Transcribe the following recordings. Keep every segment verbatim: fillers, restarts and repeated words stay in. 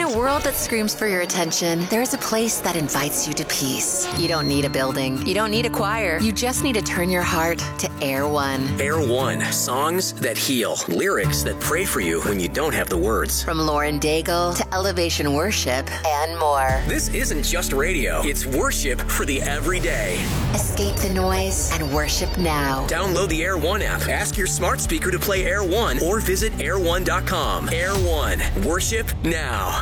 a world that screams for your attention, there's a place that invites you to peace. You don't need a building. You don't need a choir. You just need to turn your heart to Air One. Air One. Songs that heal. Lyrics that pray for you when you don't have the words. From Lauren Daigle to Elevation Worship and more. This isn't just radio. It's worship for the everyday. Escape the noise and worship now. Download the Air One app. Ask your smart speaker to play Air One or visit air one dot com. Air One. Worship now.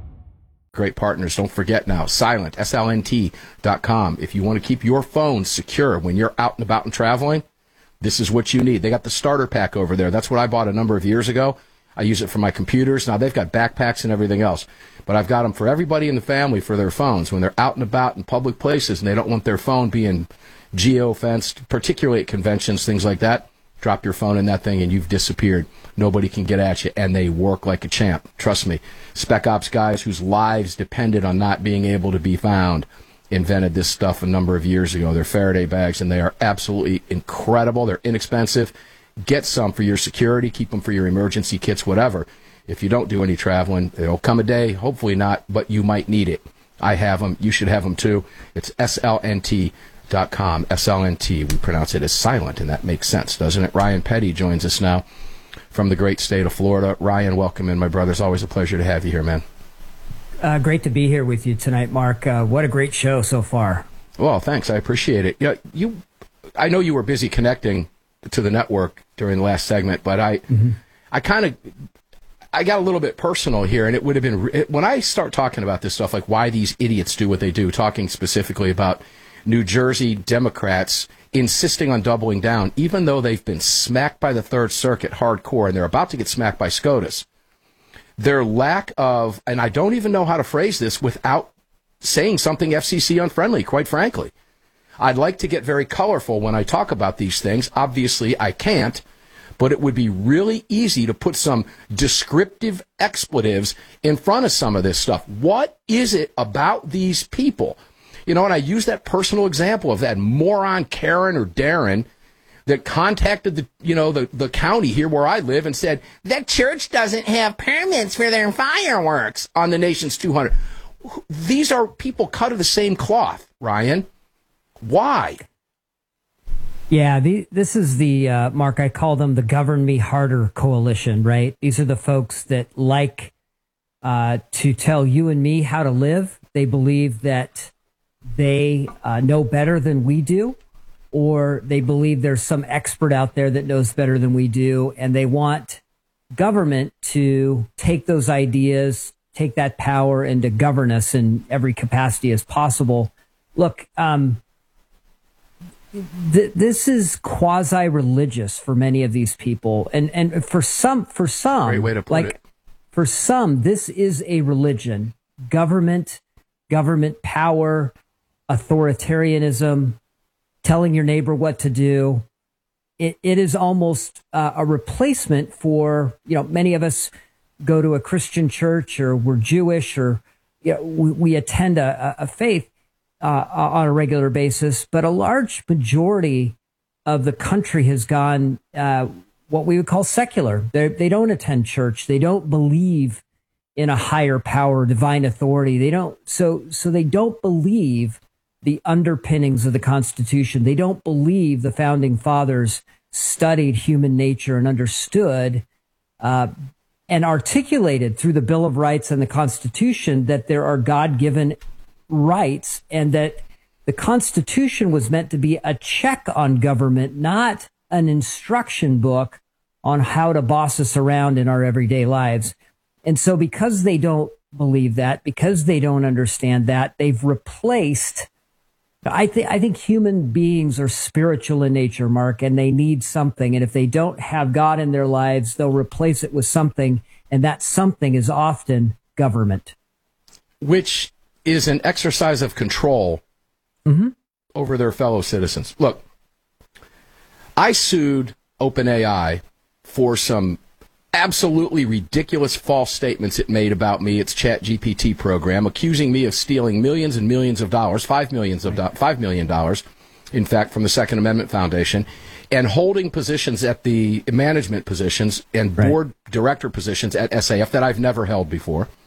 Great partners. Don't forget now, Silent, S L N T dot com. If you want to keep your phone secure when you're out and about and traveling, this is what you need. They got the starter pack over there. That's what I bought a number of years ago. I use it for my computers. Now, they've got backpacks and everything else. But I've got them for everybody in the family for their phones when they're out and about in public places and they don't want their phone being geo-fenced, particularly at conventions, things like that. Drop your phone in that thing and you've disappeared. Nobody can get at you, and they work like a champ. Trust me. Spec Ops guys whose lives depended on not being able to be found invented this stuff a number of years ago. They're Faraday bags, and they are absolutely incredible. They're inexpensive. Get some for your security. Keep them for your emergency kits, whatever. If you don't do any traveling, there'll come a day, hopefully not, but you might need it. I have them. You should have them, too. It's S L N T dot com. S L N T. We pronounce it as silent, and that makes sense, doesn't it? Ryan Petty joins us now from the great state of Florida. Ryan, welcome in, my brother. It's always a pleasure to have you here, man. Uh, great to be here with you tonight, Mark. Uh, what a great show so far. Well, thanks. I appreciate it. You know, you, I know you were busy connecting to the network during the last segment, but I, mm-hmm. I kind of, I got a little bit personal here, and it would have been, it, when I start talking about this stuff, like why these idiots do what they do, talking specifically about New Jersey Democrats insisting on doubling down, even though they've been smacked by the Third Circuit hardcore, and they're about to get smacked by SCOTUS. Their lack of, and I don't even know how to phrase this without saying something F C C unfriendly, quite frankly. I'd like to get very colorful when I talk about these things. Obviously, I can't, but it would be really easy to put some descriptive expletives in front of some of this stuff. What is it about these people? You know, and I use that personal example of that moron Karen or Darren that contacted the, you know, the, the county here where I live and said, that church doesn't have permits for their fireworks on the nation's two hundred. These are people cut of the same cloth, Ryan. Why? Yeah, the, this is the, uh, Mark, I call them the Govern Me Harder coalition, right? These are the folks that like uh, to tell you and me how to live. They believe that they uh, know better than we do, or they believe there's some expert out there that knows better than we do, and they want government to take those ideas, take that power, and to govern us in every capacity as possible. Look, um, th- this is quasi-religious for many of these people, and and for some, for some, great way to put like it. For some, this is a religion. Government, government power, authoritarianism, telling your neighbor what to do. It, it is almost uh, a replacement for, you know, many of us go to a Christian church, or we're Jewish, or you know, we, we attend a, a faith uh, on a regular basis. But a large majority of the country has gone uh, what we would call secular. They they don't attend church. They don't believe in a higher power, divine authority. They don't. So so they don't believe the underpinnings of the Constitution. They don't believe the founding fathers studied human nature and understood uh, and articulated through the Bill of Rights and the Constitution that there are God-given rights, and that the Constitution was meant to be a check on government, not an instruction book on how to boss us around in our everyday lives. And so because they don't believe that, because they don't understand that, they've replaced I think I think human beings are spiritual in nature, Mark, and they need something. And if they don't have God in their lives, they'll replace it with something, and that something is often government, which is an exercise of control mm-hmm. over their fellow citizens. Look, I sued OpenAI for some absolutely ridiculous false statements it made about me, its Chat G P T program, accusing me of stealing millions and millions of dollars, five millions of do- five million dollars, in fact, from the Second Amendment Foundation, and holding positions at the management positions and board right. director positions at S A F that I've never held before.